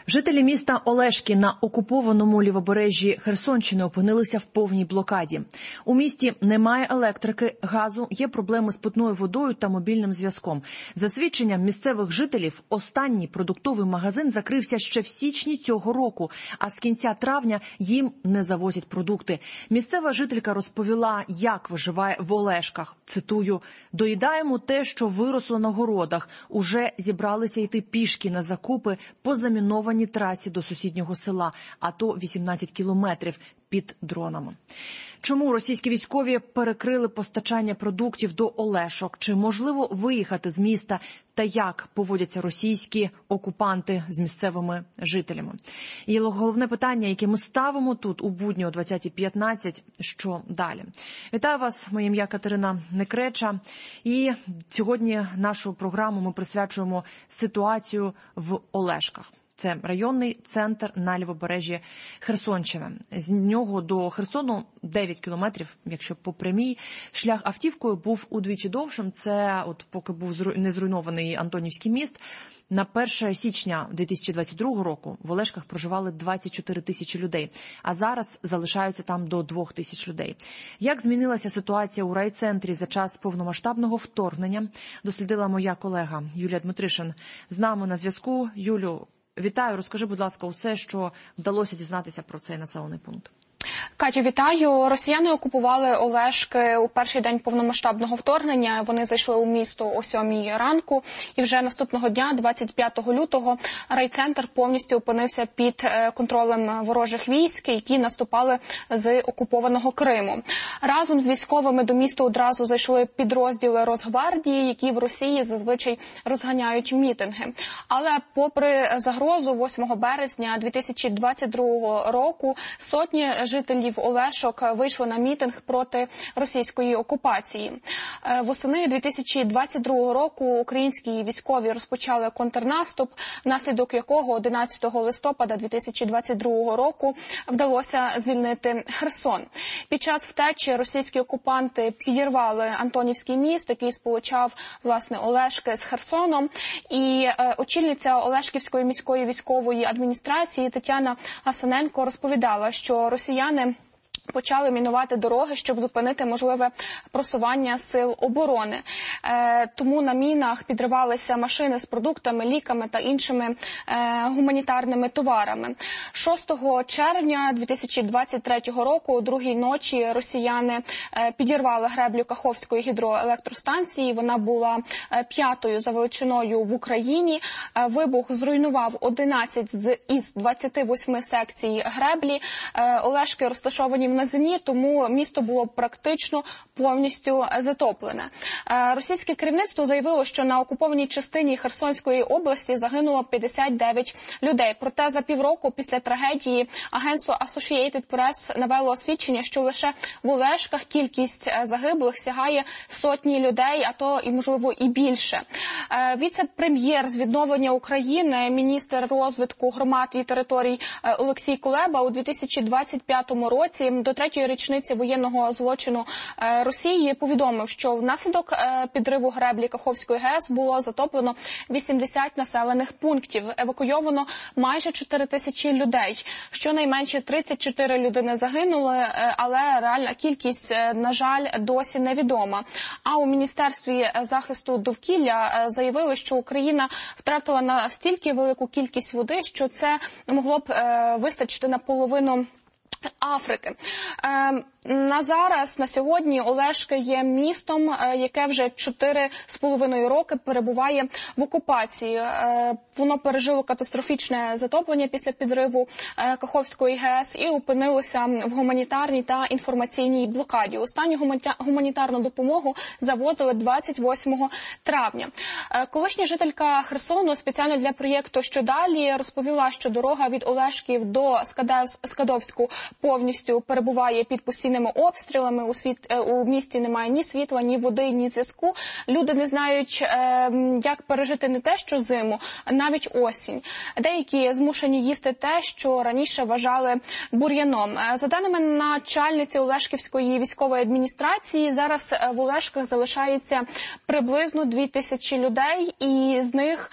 Жителі міста Олешки на окупованому лівобережжі Херсонщини опинилися в повній блокаді. У місті немає електрики, газу, є проблеми з питною водою та мобільним зв'язком. За свідченням місцевих жителів, останній продуктовий магазин закрився ще в січні цього року, а з кінця травня їм не завозять продукти. Місцева жителька розповіла, як виживає в Олешках. Цитую: «Доїдаємо те, що виросло на городах. Уже зібралися йти пішки на закупи по замінованій трасі до сусіднього села, а то 18 кілометрів під дронами». Чому російські військові перекрили постачання продуктів до Олешок? Чи можливо виїхати з міста? Та як поводяться російські окупанти з місцевими жителями? І головне питання, яке ми ставимо тут у будні о 20:15, що далі? Вітаю вас, моє ім'я Катерина Некреча. І сьогодні нашу програму ми присвячуємо ситуацію в Олешках. Це районний центр на лівобережжі Херсонщини. З нього до Херсону 9 кілометрів, якщо по прямій. Шлях автівкою був удвічі довшим. Це поки був не зруйнований Антонівський міст. На 1 січня 2022 року в Олешках проживали 24 тисячі людей, а зараз залишаються там до 2 тисяч людей. Як змінилася ситуація у райцентрі за час повномасштабного вторгнення, дослідила моя колега Юлія Дмитришин. З нами на зв'язку. Юлю, вітаю. Розкажи, будь ласка, усе, що вдалося дізнатися про цей населений пункт. Катю, вітаю. Росіяни окупували Олешки у перший день повномасштабного вторгнення. Вони зайшли у місто о 7 ранку. І вже наступного дня, 25 лютого, райцентр повністю опинився під контролем ворожих військ, які наступали з окупованого Криму. Разом з військовими до міста одразу зайшли підрозділи Росгвардії, які в Росії зазвичай розганяють мітинги. Але попри загрозу 8 березня 2022 року сотні жителів Олешок вийшли на мітинг проти російської окупації. Восени 2022 року українські військові розпочали контрнаступ, внаслідок якого 11 листопада 2022 року вдалося звільнити Херсон. Під час втечі російські окупанти підірвали Антонівський міст, який сполучав, власне, Олешки з Херсоном. І очільниця Олешківської міської військової адміністрації Тетяна Асаненко розповідала, що росіяни почали мінувати дороги, щоб зупинити можливе просування сил оборони. Тому на мінах підривалися машини з продуктами, ліками та іншими гуманітарними товарами. 6 червня 2023 року, о 2-й ночі, росіяни підірвали греблю Каховської гідроелектростанції. Вона була 5-ю за величиною в Україні. Вибух зруйнував 11 із 28 секцій греблі. Олешки розташовані в низині, тому місто було практично повністю затоплене. Російське керівництво заявило, що на окупованій частині Херсонської області загинуло 59 людей. Проте за півроку після трагедії агентство Associated Press навело свідчення, що лише в Олешках кількість загиблих сягає сотні людей, а то і, можливо, і більше. Віце-прем'єр з відновлення України, міністр розвитку громад і територій Олексій Кулеба у 2025 році до 3-ї річниці воєнного злочину Росії повідомив, що внаслідок підриву греблі Каховської ГЕС було затоплено 80 населених пунктів, евакуйовано майже 4 тисячі людей. Щонайменше 34 людини загинули, але реальна кількість, на жаль, досі невідома. А у Міністерстві захисту довкілля заявили, що Україна втратила настільки велику кількість води, що це могло б вистачити на половину Африки. На сьогодні Олешки є містом, яке вже 4,5 роки перебуває в окупації. Воно пережило катастрофічне затоплення після підриву Каховської ГЕС і опинилося в гуманітарній та інформаційній блокаді. Останню гуманітарну допомогу завозили 28 травня. Колишня жителька Херсону спеціально для проєкту «Що далі» розповіла, що дорога від Олешків до Скадовську повністю перебуває під постійними обстрілами. У місті немає ні світла, ні води, ні зв'язку. Люди не знають, як пережити не те, що зиму, а навіть осінь. Деякі змушені їсти те, що раніше вважали бур'яном. За даними начальниці Олешківської військової адміністрації, зараз в Олешках залишається приблизно 2000 людей, і з них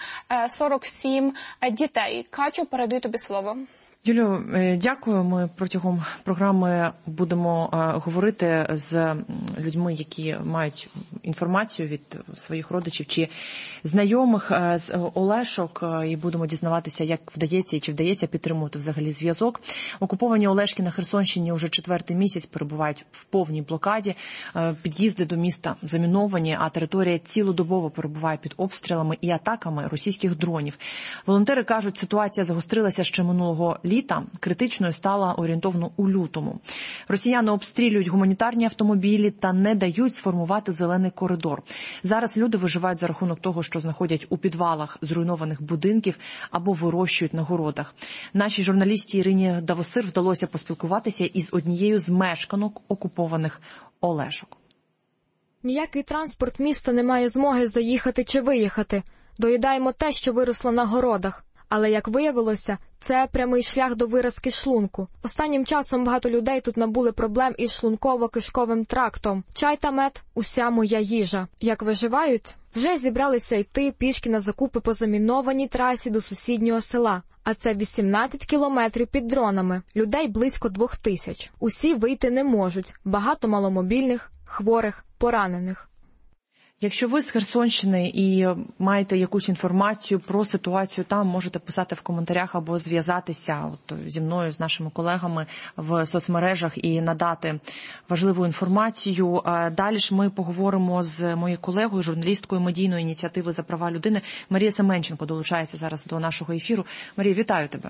47 дітей. Катю, передаю тобі слово. Юлію, дякую. Ми протягом програми будемо говорити з людьми, які мають інформацію від своїх родичів чи знайомих з Олешок, і будемо дізнаватися, як вдається і чи вдається підтримувати взагалі зв'язок. Окуповані Олешки на Херсонщині вже 4-й місяць перебувають в повній блокаді. Під'їзди до міста заміновані, а територія цілодобово перебуває під обстрілами і атаками російських дронів. Волонтери кажуть, ситуація загострилася ще минулого літа. Критичною стала орієнтовно у лютому. Росіяни обстрілюють гуманітарні автомобілі та не дають сформувати зелений коридор. Зараз люди виживають за рахунок того, що знаходять у підвалах зруйнованих будинків або вирощують на городах. Нашій журналісті Ірині Давосир вдалося поспілкуватися із однією з мешканок окупованих Олешок. Ніякий транспорт міста не має змоги заїхати чи виїхати. Доїдаємо те, що виросло на городах. Але, як виявилося, це прямий шлях до виразки шлунку. Останнім часом багато людей тут набули проблем із шлунково-кишковим трактом. Чай та мед – уся моя їжа. Як виживають? Вже зібралися йти пішки на закупи по замінованій трасі до сусіднього села. А це 18 кілометрів під дронами. Людей близько 2000. Усі вийти не можуть. Багато маломобільних, хворих, поранених. Якщо ви з Херсонщини і маєте якусь інформацію про ситуацію там, можете писати в коментарях або зв'язатися зі мною, з нашими колегами в соцмережах і надати важливу інформацію. Далі ж ми поговоримо з моєю колегою, журналісткою медійної ініціативи «За права людини». Марія Семенченко долучається зараз до нашого ефіру. Марія, вітаю тебе.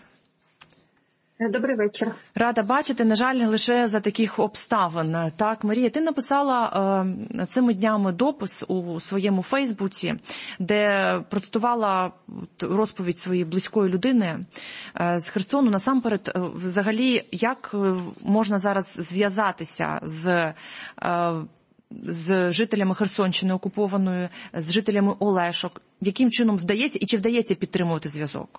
Добрий вечір. Рада бачити, на жаль, лише за таких обставин. Так, Марія, ти написала цими днями допис у своєму Фейсбуці, де процитувала розповідь своєї близької людини з Херсону. Насамперед, взагалі, як можна зараз зв'язатися з жителями Херсонщини окупованої, з жителями Олешок? Яким чином вдається і чи вдається підтримувати зв'язок?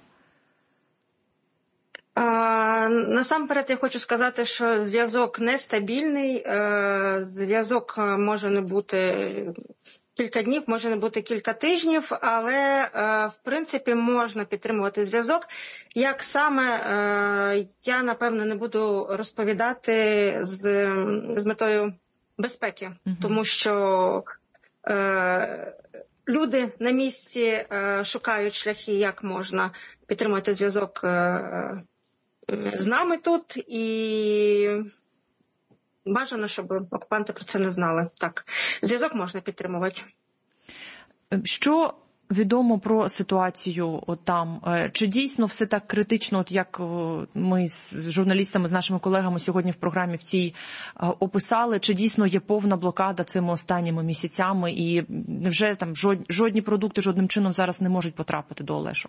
Насамперед я хочу сказати, що зв'язок нестабільний, зв'язок може не бути кілька днів, може не бути кілька тижнів, але в принципі можна підтримувати зв'язок. Як саме, я напевно не буду розповідати з метою безпеки, тому що люди на місці шукають шляхи, як можна підтримати зв'язок з нами тут, і бажано, щоб окупанти про це не знали. Так, зв'язок можна підтримувати. Що відомо про ситуацію там? Чи дійсно все так критично, як ми з журналістами, з нашими колегами сьогодні в програмі в цій описали? Чи дійсно є повна блокада цими останніми місяцями і невже там жодні продукти жодним чином зараз не можуть потрапити до Олешок?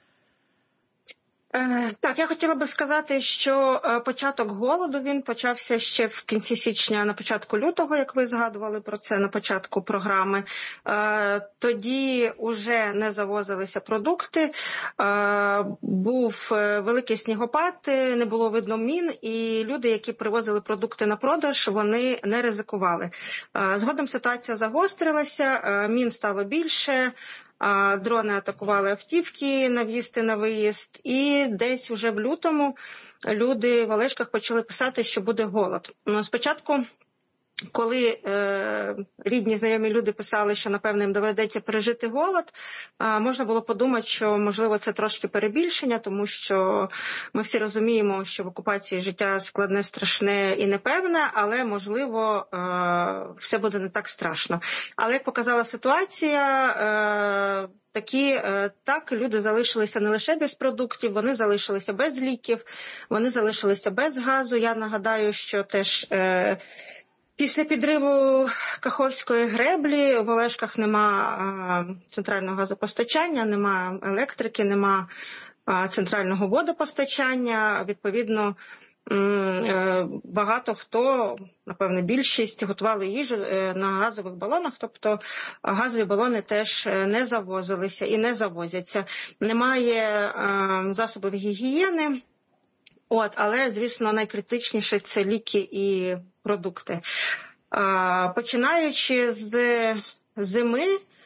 Так, я хотіла би сказати, що початок голоду, він почався ще в кінці січня, на початку лютого, як ви згадували про це на початку програми. Тоді вже не завозилися продукти, був великий снігопад, не було видно мін, і люди, які привозили продукти на продаж, вони не ризикували. Згодом ситуація загострилася, мін стало більше, дрони атакували автівки на в'їзд і на виїзд, і десь вже в лютому люди в Олешках почали писати, що буде голод. Спочатку, коли рідні, знайомі люди писали, що, напевно, їм доведеться пережити голод, можна було подумати, що, можливо, це трошки перебільшення, тому що ми всі розуміємо, що в окупації життя складне, страшне і непевне, але, можливо, все буде не так страшно. Але, як показала ситуація, так, люди залишилися не лише без продуктів, вони залишилися без ліків, вони залишилися без газу. Я нагадаю, що теж після підриву Каховської греблі в Олешках нема центрального газопостачання, нема електрики, нема центрального водопостачання. Відповідно, багато хто, напевно, більшість готували їжу на газових балонах, тобто газові балони теж не завозилися і не завозяться. Немає засобів гігієни, але, звісно, найкритичніше – це ліки і продукти. Починаючи з зими,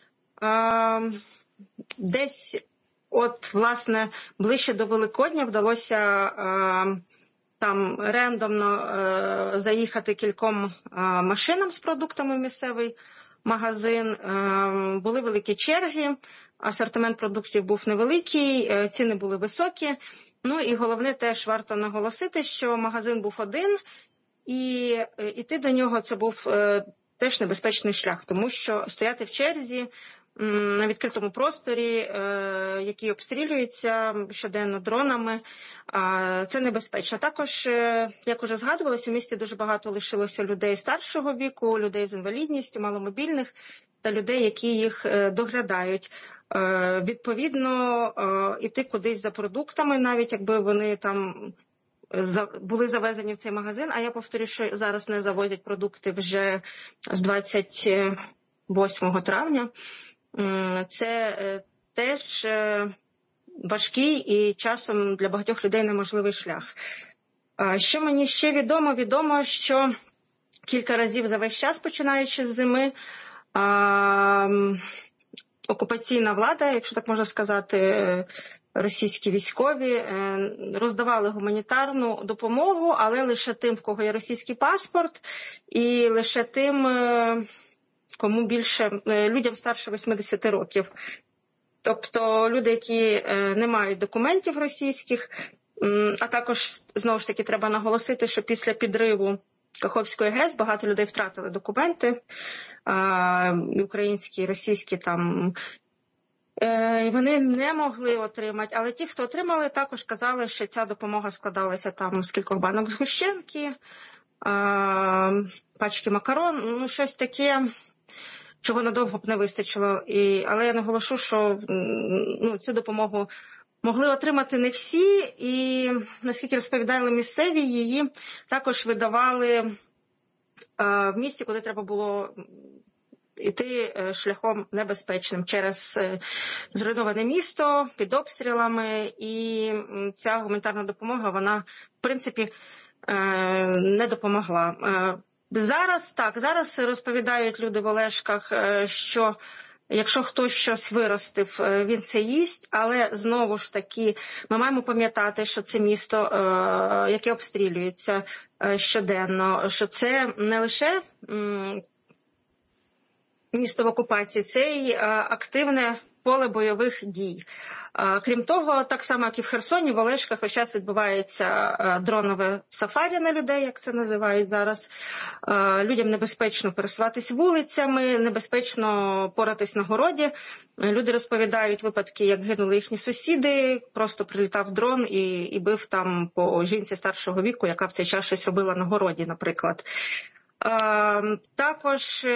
десь власне, ближче до Великодня вдалося там рендомно заїхати кільком машинам з продуктами в місцевий магазин. Були великі черги, асортимент продуктів був невеликий, ціни були високі. І головне теж варто наголосити, що магазин був один, і йти до нього це був теж небезпечний шлях, тому що стояти в черзі на відкритому просторі, який обстрілюється щоденно дронами, це небезпечно. Також, як уже згадувалось, у місті дуже багато лишилося людей старшого віку, людей з інвалідністю, маломобільних та людей, які їх доглядають. Відповідно, іти кудись за продуктами, навіть якби вони там були завезені в цей магазин, а я повторю, що зараз не завозять продукти вже з 28 травня. Це теж важкий і часом для багатьох людей неможливий шлях. Що мені ще відомо? Відомо, що кілька разів за весь час, починаючи з зими, окупаційна влада, якщо так можна сказати, російські військові роздавали гуманітарну допомогу, але лише тим, в кого є російський паспорт, і лише тим, кому більше, людям старше 80 років. Тобто люди, які не мають документів російських, а також, знову ж таки, треба наголосити, що після підриву Каховської ГЕС багато людей втратили документи, українські, і російські там, і вони не могли отримати. Але ті, хто отримали, також казали, що ця допомога складалася там з кількох банок згущенки, пачки макарон, щось таке, чого надовго б не вистачило. Але я наголошу, що цю допомогу могли отримати не всі, і, наскільки розповідали місцеві, її також видавали в місті, куди треба було йти шляхом небезпечним, через зруйноване місто, під обстрілами, і ця гуманітарна допомога, вона, в принципі, не допомогла. Зараз розповідають люди в Олешках, що якщо хтось щось виростив, він це їсть, але знову ж таки ми маємо пам'ятати, що це місто, яке обстрілюється щоденно, що це не лише місто в окупації, це й активне поле бойових дій. Крім того, так само, як і в Херсоні, в Олешках весь час відбувається дронове сафарі на людей, як це називають зараз. Людям небезпечно пересуватись вулицями, небезпечно поратись на городі. Люди розповідають випадки, як гинули їхні сусіди, просто прилітав дрон і бив там по жінці старшого віку, яка в цей час щось робила на городі, наприклад. Також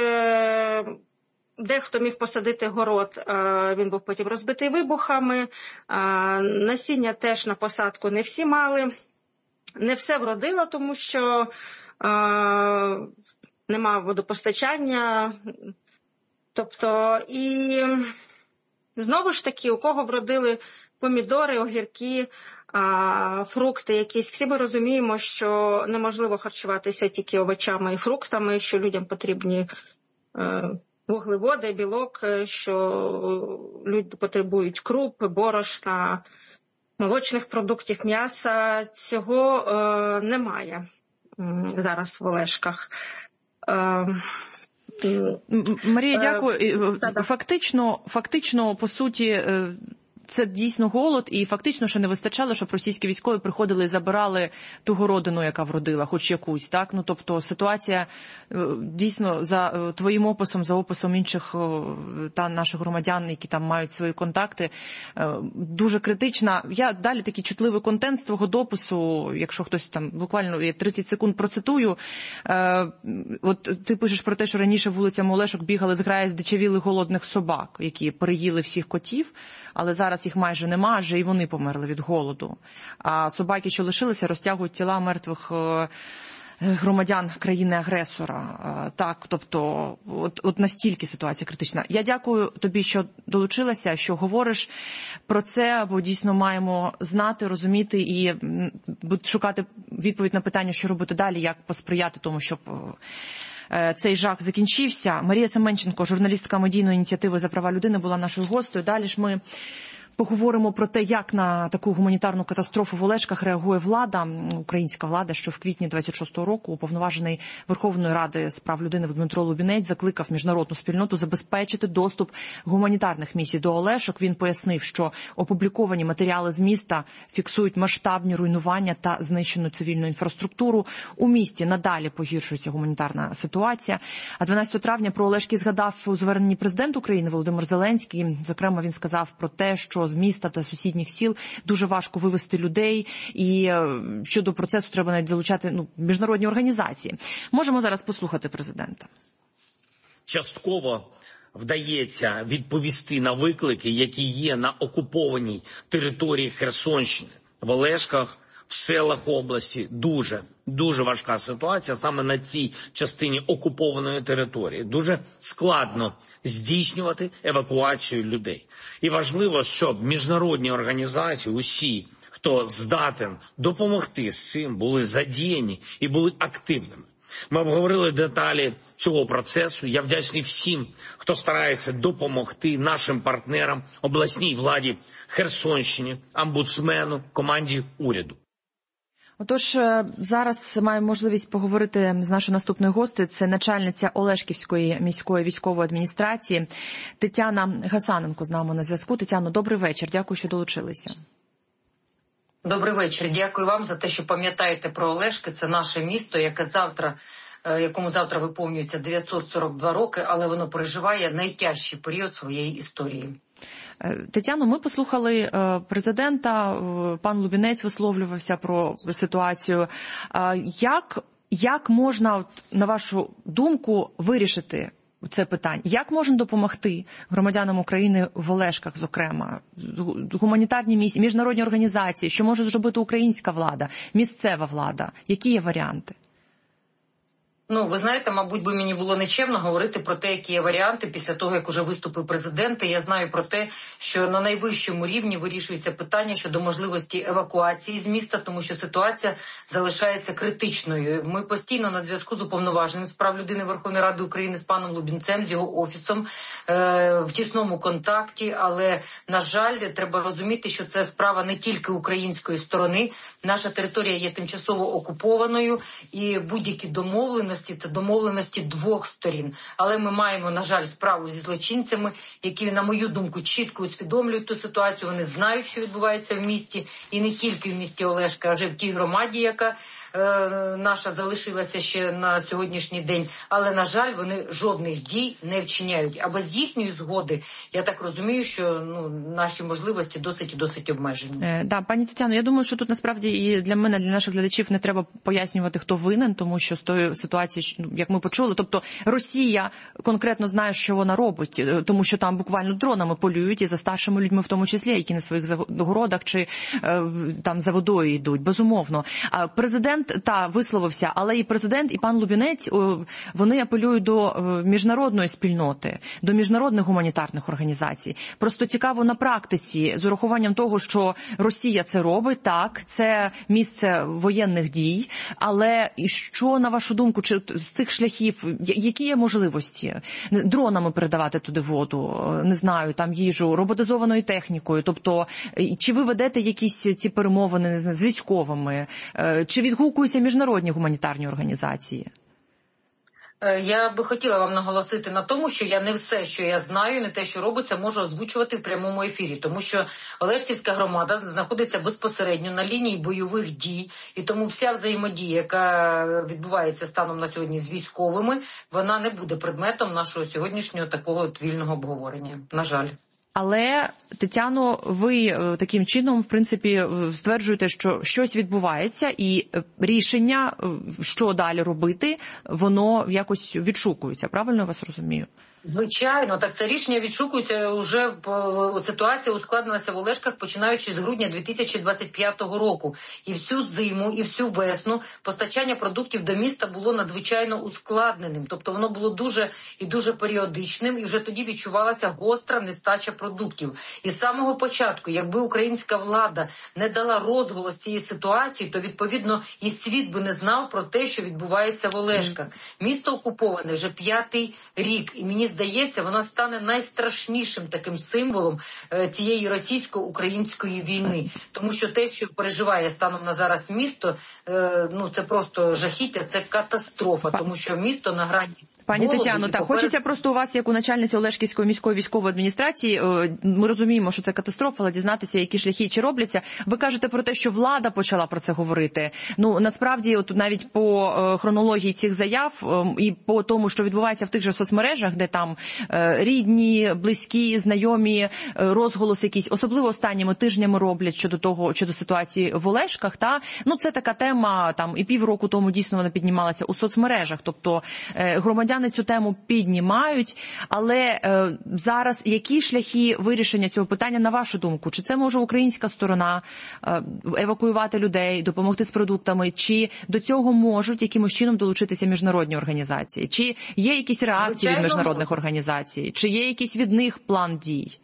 дехто міг посадити город, він був потім розбитий вибухами. Насіння теж на посадку не всі мали. Не все вродило, тому що нема водопостачання. Тобто, і знову ж таки, у кого вродили помідори, огірки, фрукти якісь. Всі ми розуміємо, що неможливо харчуватися тільки овочами і фруктами, що людям потрібні вуглеводи, білок, що люди потребують круп, борошна, молочних продуктів, м'яса. Цього немає зараз в Олешках. Марія, дякую. Фактично, по суті, це дійсно голод, і фактично ще не вистачало, щоб російські військові приходили і забирали ту городину, яка вродила, хоч якусь, так? Тобто ситуація дійсно за твоїм описом, за описом інших та наших громадян, які там мають свої контакти, дуже критична. Я далі такий чутливий контент з твого допису, якщо хтось там буквально 30 секунд процитую. От ти пишеш про те, що раніше вулицями Олешок бігали зграї здичавілих голодних собак, які переїли всіх котів, але зараз зараз їх майже нема, адже і вони померли від голоду. А собаки, що лишилися, розтягують тіла мертвих громадян країни-агресора. Так, тобто, от настільки ситуація критична. Я дякую тобі, що долучилася, що говориш про це, бо дійсно маємо знати, розуміти і шукати відповідь на питання, що робити далі, як посприяти тому, щоб цей жах закінчився. Марія Семенченко, журналістка медійної ініціативи «За права людини», була нашою гостею. Далі ж ми поговоримо про те, як на таку гуманітарну катастрофу в Олешках реагує влада, українська влада, що в квітні 26-го року уповноважений Верховної Ради з прав людини Дмитро Лубінець закликав міжнародну спільноту забезпечити доступ гуманітарних місій до Олешок. Він пояснив, що опубліковані матеріали з міста фіксують масштабні руйнування та знищену цивільну інфраструктуру. У місті надалі погіршується гуманітарна ситуація. А 12 травня про Олешки згадав у зверненні президент України Володимир Зеленський. Зокрема, він сказав про те, що з міста та сусідніх сіл дуже важко вивезти людей, і щодо процесу треба навіть залучати міжнародні організації. Можемо зараз послухати президента. Частково вдається відповісти на виклики, які є на окупованій території Херсонщини. В Олешках, в селах області дуже важка ситуація саме на цій частині окупованої території. Дуже складно здійснювати евакуацію людей. І важливо, щоб міжнародні організації, усі, хто здатен допомогти з цим, були задіяні і були активними. Ми обговорили деталі цього процесу. Я вдячний всім, хто старається допомогти нашим партнерам, обласній владі Херсонщині, омбудсмену, команді уряду. Отож, зараз маємо можливість поговорити з нашою наступною гостею. Це начальниця Олешківської міської військової адміністрації Тетяна Гасаненко з нами на зв'язку. Тетяно, добрий вечір. Дякую, що долучилися. Добрий вечір. Дякую вам за те, що пам'ятаєте про Олешки. Це наше місто, якому завтра виповнюється 942 роки, але воно переживає найтяжчий період своєї історії. Тетяно, ми послухали президента, пан Лубінець висловлювався про ситуацію. Як можна, на вашу думку, вирішити це питання? Як можна допомогти громадянам України в Олешках, зокрема? Гуманітарні місії, міжнародні організації, що може зробити українська влада, місцева влада? Які є варіанти? Ви знаєте, мабуть, би мені було нечемно говорити про те, які є варіанти після того, як уже виступив президент. І я знаю про те, що на найвищому рівні вирішується питання щодо можливості евакуації з міста, тому що ситуація залишається критичною. Ми постійно на зв'язку з уповноваженим з прав людини Верховної Ради України з паном Лубінцем, з його офісом, в тісному контакті. Але, на жаль, треба розуміти, що це справа не тільки української сторони. Наша територія є тимчасово окупованою, і будь-які домовленості, це домовленості двох сторін. Але ми маємо, на жаль, справу зі злочинцями, які, на мою думку, чітко усвідомлюють ту ситуацію. Вони знають, що відбувається в місті, і не тільки в місті Олешка, а вже в тій громаді, яка наша залишилася ще на сьогоднішній день. Але, на жаль, вони жодних дій не вчиняють. А без їхньої згоди, я так розумію, що наші можливості досить обмежені. Да, пані Тетяно, я думаю, що тут насправді і для мене, для наших глядачів не треба пояснювати, хто винен, тому що з тої ситуації, як ми почули, тобто Росія конкретно знає, що вона робить, тому що там буквально дронами полюють і за старшими людьми в тому числі, які на своїх городах чи там за водою йдуть, безумовно. Президент висловився, але і президент, і пан Лубінець, вони апелюють до міжнародної спільноти, до міжнародних гуманітарних організацій. Просто цікаво на практиці, з урахуванням того, що Росія це робить, так, це місце воєнних дій, але що, на вашу думку, чи з цих шляхів, які є можливості? Дронами передавати туди воду, не знаю, там їжу, роботизованою технікою, тобто, чи ви ведете якісь ці перемовини, не знаю, з військовими, чи відгукуються міжнародні гуманітарні організації? Я би хотіла вам наголосити на тому, що я не все, що я знаю, не те, що робиться, можу озвучувати в прямому ефірі. Тому що Олешківська громада знаходиться безпосередньо на лінії бойових дій. І тому вся взаємодія, яка відбувається станом на сьогодні з військовими, вона не буде предметом нашого сьогоднішнього такого вільного обговорення. На жаль. Але, Тетяно, ви таким чином, в принципі, стверджуєте, що щось відбувається і рішення, що далі робити, воно якось відшукується. Правильно я вас розумію? Звичайно, так це рішення відшукується вже, ситуація ускладнилася в Олешках, починаючи з грудня 2025 року. І всю зиму, і всю весну постачання продуктів до міста було надзвичайно ускладненим. Тобто воно було дуже і дуже періодичним, і вже тоді відчувалася гостра нестача продуктів. І з самого початку, якби українська влада не дала розголос цієї ситуації, то, відповідно, і світ би не знав про те, що відбувається в Олешках. Місто окуповане вже 5-й рік, і мені здається, воно стане найстрашнішим таким символом цієї російсько-української війни. Тому що те, що переживає станом на зараз місто, це просто жахіття, це катастрофа, тому що місто на грані. Пані Тетяно, так, хочеться просто у вас, як у начальниці Олешківської міської військової адміністрації, ми розуміємо, що це катастрофа, але дізнатися, які шляхи чи робляться. Ви кажете про те, що влада почала про це говорити. Насправді, от навіть по хронології цих заяв і по тому, що відбувається в тих же соцмережах, де там рідні, близькі, знайомі, розголос якийсь, особливо останніми тижнями роблять щодо ситуації в Олешках, це така тема, там і півроку тому дійсно вона піднімалася у соцмережах, тобто громадяни цю тему піднімають, але зараз які шляхи вирішення цього питання, на вашу думку? Чи це може українська сторона евакуювати людей, допомогти з продуктами, чи до цього можуть якимось чином долучитися міжнародні організації? Чи є якісь реакції від міжнародних організацій? Чи є якийсь від них план дій?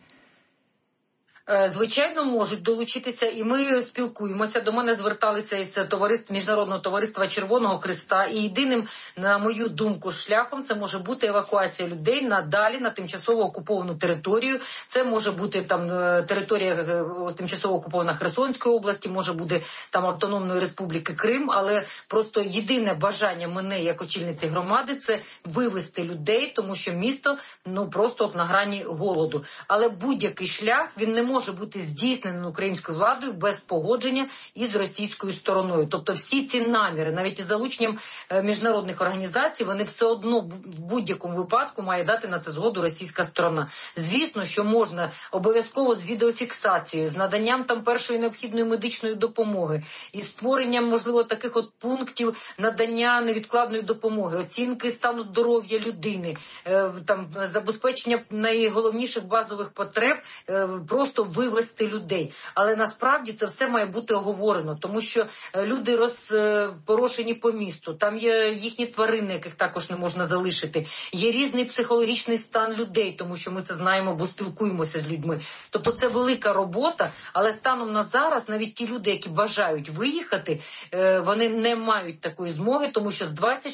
Звичайно, можуть долучитися, і ми спілкуємося. До мене зверталися із Міжнародного товариства Червоного Хреста, і єдиним, на мою думку, шляхом це може бути евакуація людей надалі на тимчасово окуповану територію. Це може бути там територія тимчасово окупована Херсонської області, може бути там Автономної Республіки Крим, але просто єдине бажання мене, як очільниці громади, це вивести людей, тому що місто просто на грані голоду. Але будь-який шлях, він не може бути здійснений українською владою без погодження із російською стороною. Тобто всі ці наміри, навіть із залученням міжнародних організацій, вони все одно в будь-якому випадку має дати на це згоду російська сторона. Звісно, що можна обов'язково з відеофіксацією, з наданням там першої необхідної медичної допомоги, із створенням, можливо, таких от пунктів надання невідкладної допомоги, оцінки стану здоров'я людини, там забезпечення найголовніших базових потреб, просто вивести людей. Але насправді це все має бути оговорено, тому що люди розпорошені по місту, там є їхні тварини, яких також не можна залишити. Є різний психологічний стан людей, тому що ми це знаємо, бо спілкуємося з людьми. Тобто це велика робота, але станом на зараз навіть ті люди, які бажають виїхати, вони не мають такої змоги, тому що з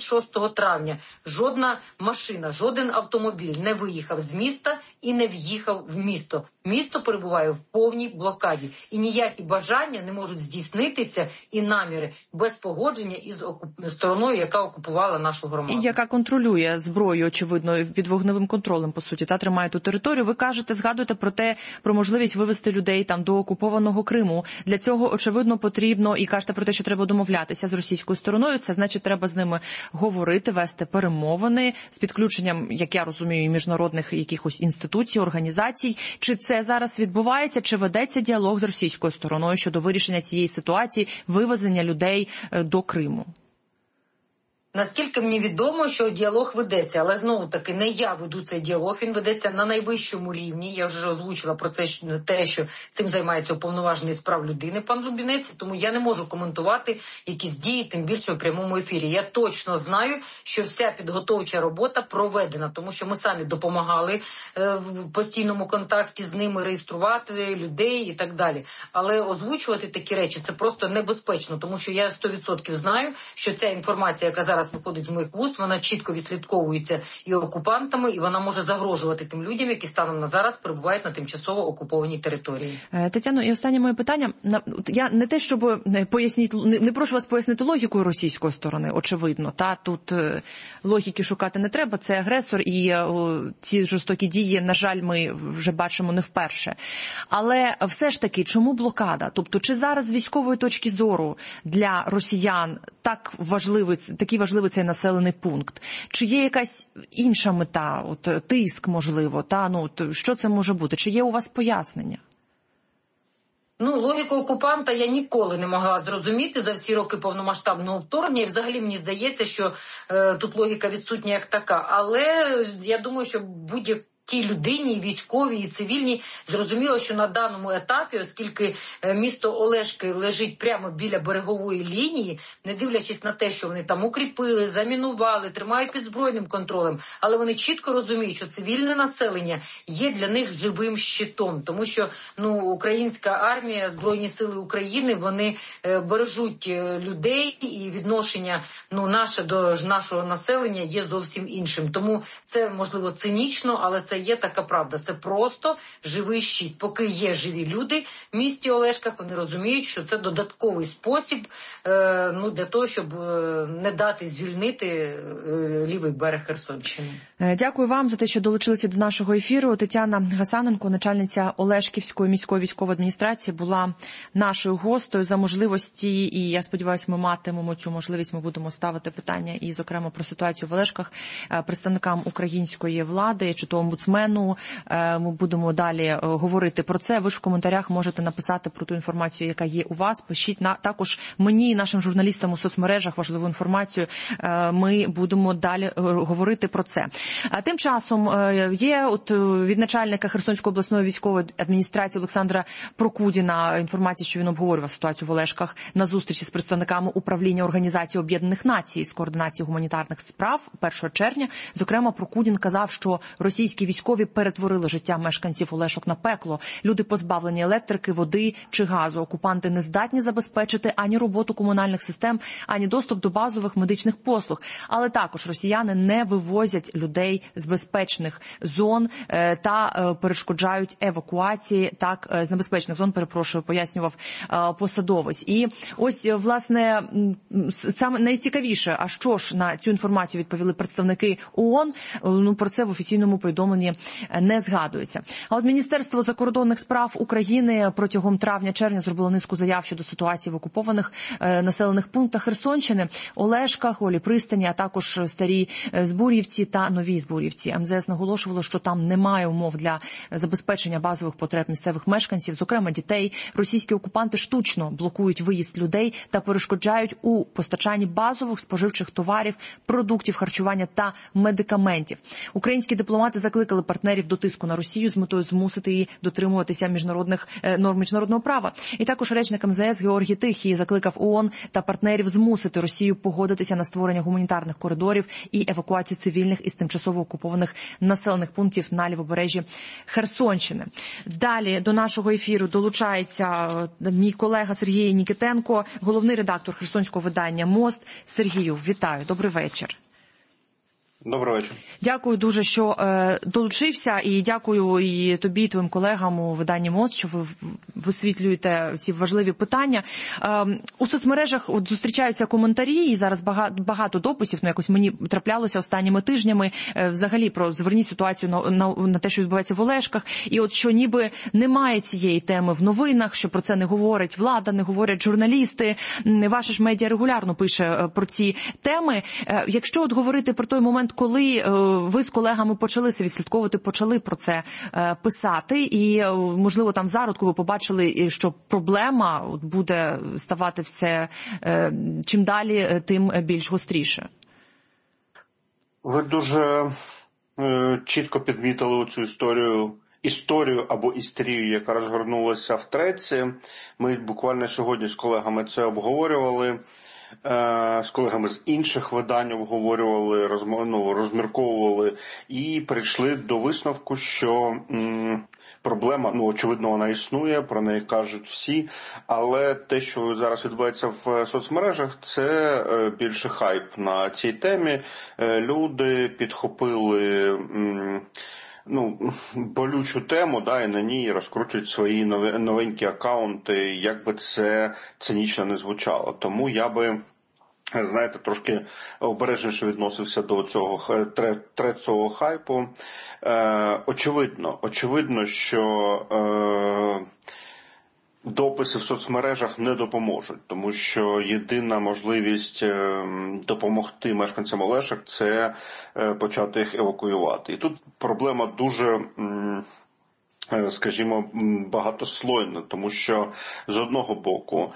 26 травня жодна машина, жоден автомобіль не виїхав з міста і не в'їхав в місто. Місто перебуває в повній блокаді. І ніякі бажання не можуть здійснитися і наміри без погодження із стороною, яка окупувала нашу громаду. І яка контролює зброю, очевидно, під вогневим контролем, по суті, тримає ту територію. Ви згадуєте про можливість вивести людей там до окупованого Криму. Для цього, очевидно, потрібно, і кажете про те, що треба домовлятися з російською стороною. Це значить, треба з ними говорити, вести перемовини з підключенням, як я розумію, і міжнародних якихось інституцій, організацій. Чи це зараз відбувається, чи ведеться діалог з російською стороною щодо вирішення цієї ситуації, вивезення людей до Криму? Наскільки мені відомо, що діалог ведеться, але знову-таки не я веду цей діалог, він ведеться на найвищому рівні. Я вже озвучила про це те, що цим займається уповноважений з прав людини пан Лубінець, тому я не можу коментувати якісь дії, тим більше в прямому ефірі. Я точно знаю, що вся підготовча робота проведена, тому що ми самі допомагали в постійному контакті з ними реєструвати людей і так далі. Але озвучувати такі речі – це просто небезпечно, тому що я 100% знаю, що ця інформація, яка зараз виходить з моїх вуст, вона чітко відслідковується і окупантами, і вона може загрожувати тим людям, які станом на зараз перебувають на тимчасово окупованій території. Тетяно, і останнє моє питання. Я не те, щоб не прошу вас пояснити логіку російської сторони, очевидно. Тут логіки шукати не треба, це агресор, і ці жорстокі дії, на жаль, ми вже бачимо не вперше. Але все ж таки, чому блокада? Тобто, чи зараз з військової точки зору для росіян такий важливий цей населений пункт? Чи є якась інша мета, тиск, можливо, що це може бути? Чи є у вас пояснення? Логіку окупанта я ніколи не могла зрозуміти за всі роки повномасштабного вторгнення. І взагалі мені здається, що тут логіка відсутня як така. Але я думаю, що будь-якій людині, і військовій, і цивільній, зрозуміло, що на даному етапі, оскільки місто Олешки лежить прямо біля берегової лінії, не дивлячись на те, що вони там укріпили, замінували, тримають під збройним контролем, але вони чітко розуміють, що цивільне населення є для них живим щитом, тому що українська армія, Збройні сили України, вони бережуть людей, і відношення наше до нашого населення є зовсім іншим. Тому це, можливо, цинічно, але це є така правда. Це просто живий щит. Поки є живі люди в місті Олешках, вони розуміють, що це додатковий спосіб для того, щоб не дати звільнити лівий берег Херсонщини. Дякую вам за те, що долучилися до нашого ефіру. Тетяна Гасаненко, начальниця Олешківської міської військової адміністрації, була нашою гостею. За можливості, і я сподіваюся, ми матимемо цю можливість, ми будемо ставити питання і, зокрема, про ситуацію в Олешках представникам української влади, чи то омбудсмену. Ми будемо далі говорити про це. Ви ж в коментарях можете написати про ту інформацію, яка є у вас. Пишіть також мені і нашим журналістам у соцмережах важливу інформацію. Ми будемо далі говорити про це. Тим часом є від начальника Херсонської обласної військової адміністрації Олександра Прокудіна інформація, що він обговорював ситуацію в Олешках на зустрічі з представниками управління Організації Об'єднаних Націй з координації гуманітарних справ 1 червня. Зокрема, Прокудін казав, що російські військові перетворили життя мешканців Олешок на пекло. Люди позбавлені електрики, води чи газу. Окупанти не здатні забезпечити ані роботу комунальних систем, ані доступ до базових медичних послуг. Але також росіяни не вивозять людей з безпечних зон та перешкоджають евакуації з небезпечних зон, пояснював посадовець. І ось, власне, саме найцікавіше, а що ж на цю інформацію відповіли представники ООН, про це в офіційному повідомленні не згадується. А от Міністерство закордонних справ України протягом травня-червня зробило низку заяв щодо ситуації в окупованих населених пунктах Херсонщини, Олешках, Голій Пристані, а також Старій Збур'ївці та Новій Збур'ївці. МЗС наголошувало, що там немає умов для забезпечення базових потреб місцевих мешканців, зокрема дітей. Російські окупанти штучно блокують виїзд людей та перешкоджають у постачанні базових споживчих товарів, продуктів харчування та медикаментів. Українські дипломати закликали партнерів до тиску на Росію з метою змусити її дотримуватися норм міжнародного права. І також речник МЗС Георгій Тихий закликав ООН та партнерів змусити Росію погодитися на створення гуманітарних коридорів і евакуацію цивільних із тимчасово окупованих населених пунктів на лівобережжі Херсонщини. Далі до нашого ефіру долучається мій колега Сергій Нікітенко, головний редактор херсонського видання «Мост». Сергію, вітаю, добрий вечір. Добрий вечір. Дякую дуже, що долучився, і дякую і тобі, і твоїм колегам у виданні «Мост», що ви висвітлюєте ці важливі питання. У соцмережах зустрічаються коментарі, і зараз багато дописів, якось мені траплялося останніми тижнями, взагалі зверніть ситуацію на те, що відбувається в Олешках, і от що ніби немає цієї теми в новинах, що про це не говорить влада, не говорять журналісти. Ваше ж медіа регулярно пише про ці теми. Якщо от говорити про той момент, коли ви з колегами почали це відслідковувати, почали про це писати, і, можливо, там в зародку ви побачили, що проблема буде ставати все чим далі, тим більш гостріше. Ви дуже чітко підмітили цю історію або істерію, яка розгорнулася в Треці. Ми буквально сьогодні з колегами це обговорювали. З колегами з інших видань обговорювали, розмірковували і прийшли до висновку, що проблема, очевидно, вона існує, про неї кажуть всі, але те, що зараз відбувається в соцмережах, це більше хайп на цій темі. Люди підхопили болючу тему, і на ній розкручують свої новенькі акаунти, як би це цинічно не звучало. Тому я би, трошки обережніше відносився до цього хайпу. Очевидно, що дописи в соцмережах не допоможуть, тому що єдина можливість допомогти мешканцям Олешок – це почати їх евакуювати. І тут проблема дуже скажімо, багатослойно, тому що з одного боку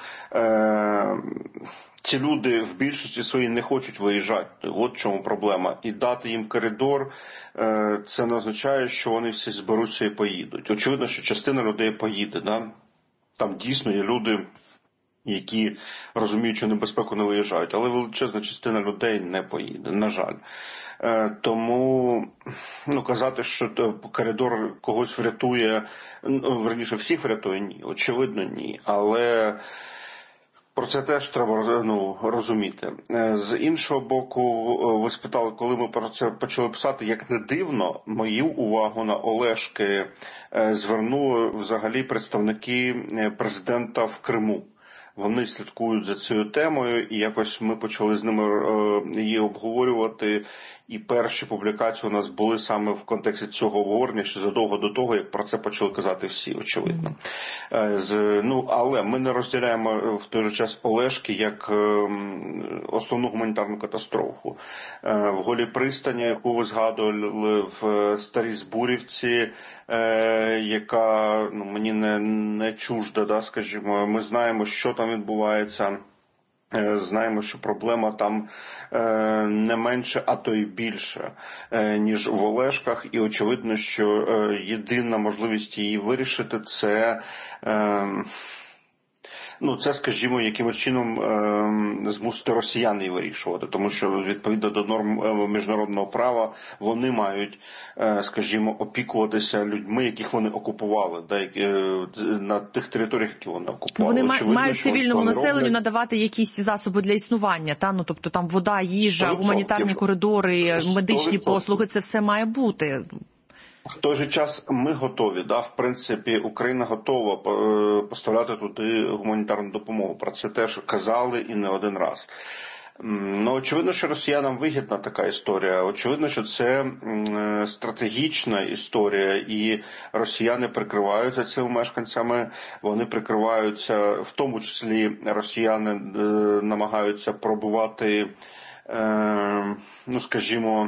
ці люди в більшості своїй не хочуть виїжджати. От в чому проблема. І дати їм коридор, це не означає, що вони всі зберуться і поїдуть. Очевидно, що частина людей поїде. Да? Там дійсно є люди, які розуміють, що небезпеку не виїжджають, але величезна частина людей не поїде, на жаль. Тому казати, що коридор когось врятує, верніше всіх врятує, ні, очевидно ні, але про це теж треба розуміти. З іншого боку, ви спитали, коли ми про це почали писати, як не дивно, мою увагу на Олешки звернули взагалі представники президента в Криму. Вони слідкують за цією темою, і якось ми почали з ними її обговорювати. І перші публікації у нас були саме в контексті цього обговорення, ще задовго до того, як про це почали казати всі, очевидно. Але ми не розділяємо в той же час Олешки як основну гуманітарну катастрофу. В Голій пристані, яку ви згадували, в Старій Збурівці, яка мені не чужда, да, скажімо, ми знаємо, що там відбувається. Знаємо, що проблема там не менше, а то й більше, ніж в Олешках. І очевидно, що єдина можливість її вирішити – це, скажімо, якимось чином змусити росіян її вирішувати. Тому що, відповідно до норм міжнародного права, вони мають, скажімо, опікуватися людьми, яких вони окупували, на тих територіях, які вони окупували. Вони мають цивільному населенню надавати якісь засоби для існування, тобто там вода, їжа, гуманітарні коридори, медичні послуги, це все має бути. В той же час ми готові, в принципі, Україна готова поставляти туди гуманітарну допомогу. Про це теж казали і не один раз. Очевидно, що росіянам вигідна така історія. Очевидно, що це стратегічна історія, і росіяни прикриваються цими мешканцями. Вони прикриваються, в тому числі росіяни намагаються пробувати, скажімо,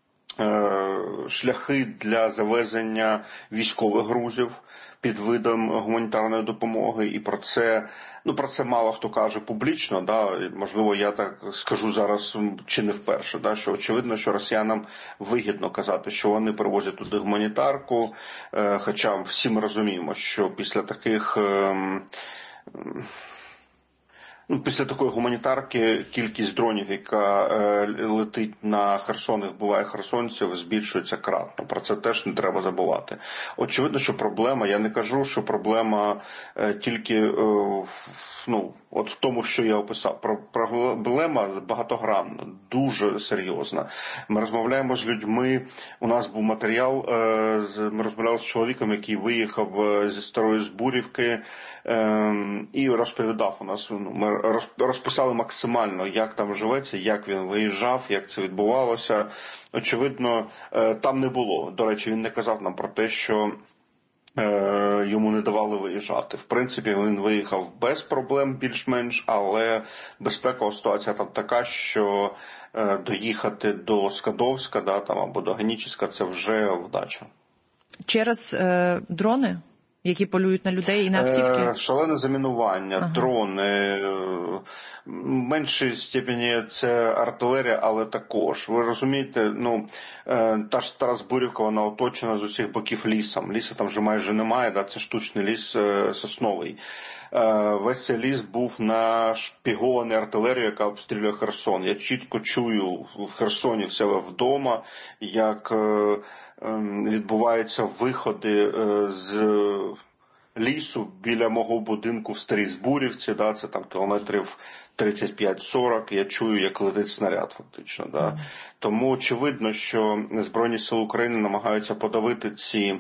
шляхи для завезення військових грузів під видом гуманітарної допомоги, і про це мало хто каже публічно, можливо, я так скажу зараз чи не вперше, що очевидно, що росіянам вигідно казати, що вони привозять туди гуманітарку, хоча всі ми розуміємо, що після такої гуманітарки кількість дронів, яка летить на Херсон і вбиває херсонців, збільшується кратно. Про це теж не треба забувати. Очевидно, що проблема, я не кажу, що проблема тільки в тому, що я описав. Проблема багатогранна, дуже серйозна. Ми розмовляємо з людьми, у нас був матеріал, ми розмовляли з чоловіком, який виїхав зі Старої Збурівки, і розповідав у нас, ми розписали максимально, як там живеться, як він виїжджав, як це відбувалося. Очевидно, там не було. До речі, він не казав нам про те, що йому не давали виїжджати. В принципі, він виїхав без проблем більш-менш, але безпекова ситуація там така, що доїхати до Скадовська, або до Генічеська – це вже вдача. Через дрони? Які полюють на людей і на автівки? Шалене замінування, дрони, в меншій степені це артилерія, але також. Ви розумієте, та ж Стара Збурівка, вона оточена з усіх боків лісом. Лісу там вже майже немає, це штучний ліс сосновий. Весь цей ліс був нашпігований артилерією, яка обстрілює Херсон. Я чітко чую в Херсоні в себе вдома, як відбуваються виходи з лісу біля мого будинку в Старій Збурівці, це там кілометрів 35-40, я чую, як летить снаряд фактично. Тому очевидно, що Збройні Сили України намагаються подавити ці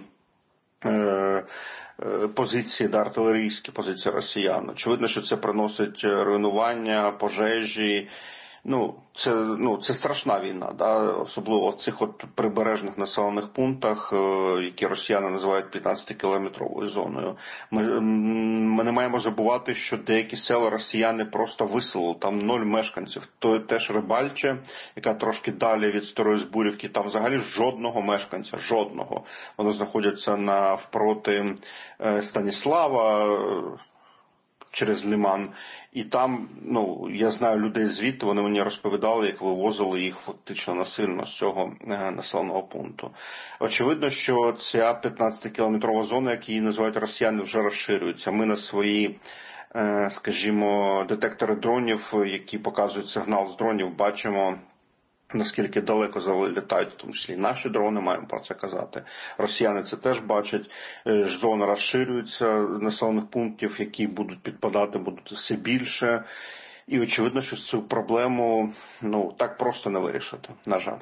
позиції, артилерійські позиції росіян. Очевидно, що це приносить руйнування, пожежі, Це страшна війна, да? Особливо в цих прибережних населених пунктах, які росіяни називають 15-кілометровою зоною. Ми не маємо забувати, що деякі села росіяни просто виселили, там 0 мешканців. То теж Рибальче, яка трошки далі від Старої Збурівки, там взагалі жодного мешканця, жодного. Вони знаходяться навпроти Станіслава, через Лиман. І там, я знаю людей звідти, вони мені розповідали, як вивозили їх фактично насильно з цього населеного пункту. Очевидно, що ця 15-кілометрова зона, як її називають росіяни, вже розширюється. Ми на свої, скажімо, детектори дронів, які показують сигнал з дронів, бачимо, наскільки далеко залітають, в тому числі і наші дрони, маємо про це казати. Росіяни це теж бачать. Зона розширюється, населених пунктів, які будуть підпадати, будуть все більше. І очевидно, що цю проблему так просто не вирішити, на жаль.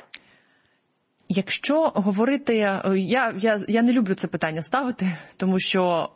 Якщо говорити, я не люблю це питання ставити, тому що